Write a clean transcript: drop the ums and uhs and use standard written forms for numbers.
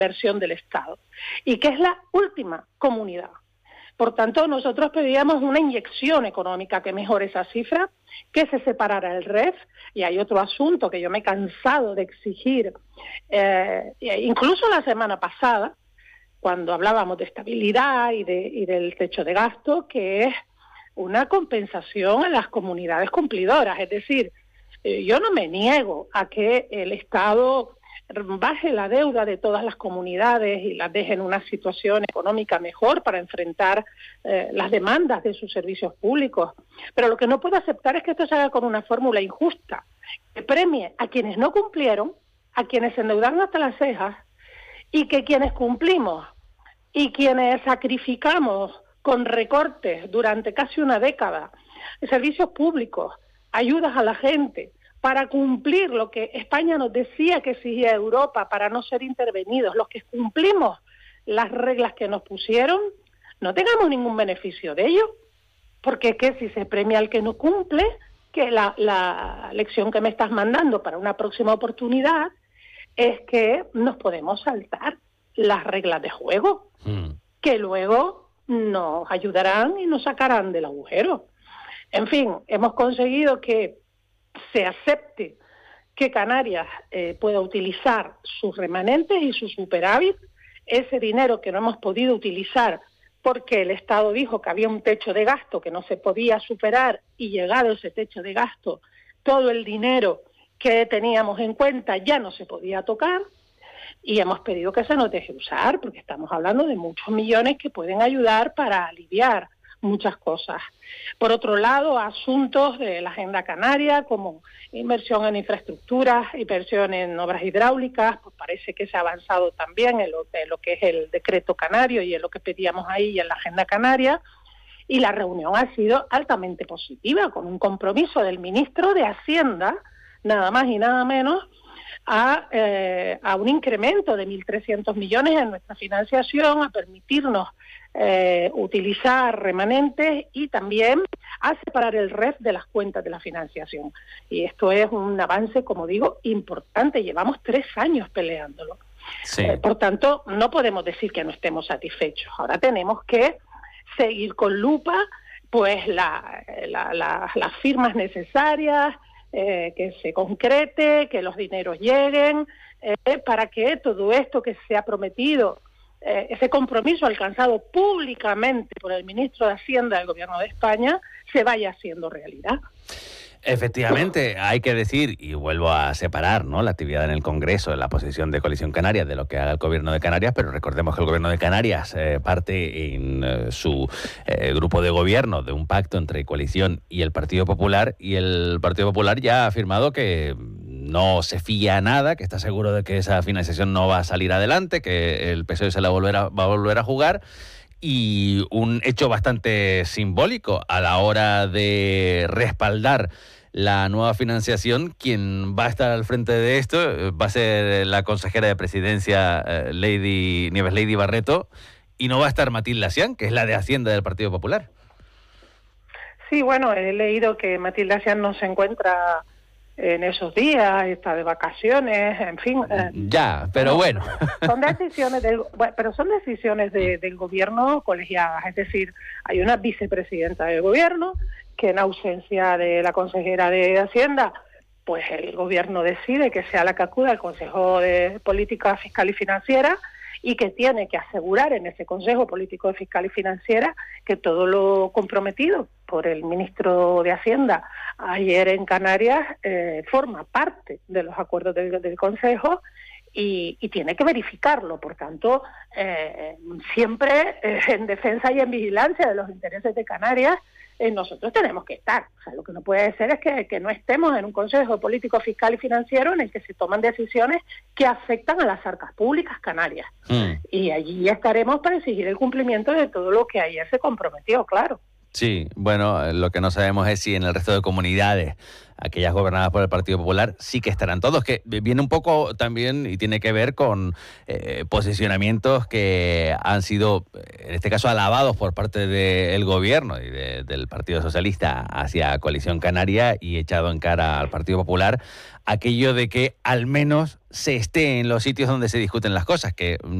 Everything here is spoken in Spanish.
inversión del Estado, y que es la última comunidad. Por tanto, nosotros pedíamos una inyección económica que mejore esa cifra, que se separara el REF, y hay otro asunto que yo me he cansado de exigir, incluso la semana pasada, cuando hablábamos de estabilidad y del techo de gasto, que es una compensación a las comunidades cumplidoras. Es decir, yo no me niego a que el Estado baje la deuda de todas las comunidades y las deje en una situación económica mejor para enfrentar las demandas de sus servicios públicos. Pero lo que no puedo aceptar es que esto se haga con una fórmula injusta, que premie a quienes no cumplieron, a quienes se endeudaron hasta las cejas, y que quienes cumplimos y quienes sacrificamos con recortes durante casi una década servicios públicos, ayudas a la gente, para cumplir lo que España nos decía que exigía Europa, para no ser intervenidos, los que cumplimos las reglas que nos pusieron, no tengamos ningún beneficio de ello, porque es que si se premia al que no cumple, que la lección que me estás mandando para una próxima oportunidad es que nos podemos saltar las reglas de juego, que luego nos ayudarán y nos sacarán del agujero. En fin, hemos conseguido que se acepte que Canarias pueda utilizar sus remanentes y su superávit, ese dinero que no hemos podido utilizar porque el Estado dijo que había un techo de gasto que no se podía superar, y llegado ese techo de gasto, todo el dinero que teníamos en cuenta ya no se podía tocar, y hemos pedido que se nos deje usar, porque estamos hablando de muchos millones que pueden ayudar para aliviar muchas cosas. Por otro lado, asuntos de la Agenda Canaria, como inversión en infraestructuras, inversión en obras hidráulicas, pues parece que se ha avanzado también en lo que es el decreto canario y en lo que pedíamos ahí en la Agenda Canaria, y la reunión ha sido altamente positiva, con un compromiso del ministro de Hacienda, nada más y nada menos, a un incremento de 1.300 millones en nuestra financiación, a permitirnos utilizar remanentes y también a separar el REF de las cuentas de la financiación. Y esto es un avance, como digo, importante. Llevamos 3 años peleándolo. Sí. Por tanto, no podemos decir que no estemos satisfechos. Ahora tenemos que seguir con lupa pues las firmas necesarias, que se concrete, que los dineros lleguen, para que todo esto que se ha prometido, ese compromiso alcanzado públicamente por el ministro de Hacienda del Gobierno de España, se vaya haciendo realidad. Efectivamente, hay que decir, y vuelvo a separar, ¿no?, la actividad en el Congreso, la posición de Coalición Canaria de lo que haga el Gobierno de Canarias, pero recordemos que el Gobierno de Canarias parte en su grupo de gobierno de un pacto entre Coalición y el Partido Popular, y el Partido Popular ya ha afirmado que no se fía a nada, que está seguro de que esa financiación no va a salir adelante, que el PSOE se la va a volver a jugar. Y un hecho bastante simbólico a la hora de respaldar la nueva financiación, quien va a estar al frente de esto va a ser la consejera de Presidencia, Nieves Lady Barreto, y no va a estar Matilde Asián, que es la de Hacienda del Partido Popular. Sí, bueno, he leído que Matilde Asián no se encuentra en esos días, está de vacaciones, en fin. Ya, pero bueno. Son decisiones del gobierno colegiadas, es decir, hay una vicepresidenta del gobierno que en ausencia de la consejera de Hacienda, pues el gobierno decide que sea la que acuda al Consejo de Política Fiscal y Financiera, y que tiene que asegurar en ese Consejo Político de Fiscal y Financiera que todo lo comprometido por el ministro de Hacienda ayer en Canarias forma parte de los acuerdos del Consejo, y tiene que verificarlo. Por tanto, siempre en defensa y en vigilancia de los intereses de Canarias, nosotros tenemos que estar. O sea, lo que no puede ser es que no estemos en un Consejo Político Fiscal y Financiero en el que se toman decisiones que afectan a las arcas públicas canarias. Y allí estaremos para exigir el cumplimiento de todo lo que ayer se comprometió, claro. Sí, bueno, lo que no sabemos es si en el resto de comunidades, aquellas gobernadas por el Partido Popular, sí que estarán todos, que viene un poco también y tiene que ver con posicionamientos que han sido, en este caso, alabados por parte del gobierno y del Partido Socialista hacia Coalición Canaria y echado en cara al Partido Popular aquello de que al menos se esté en los sitios donde se discuten las cosas, que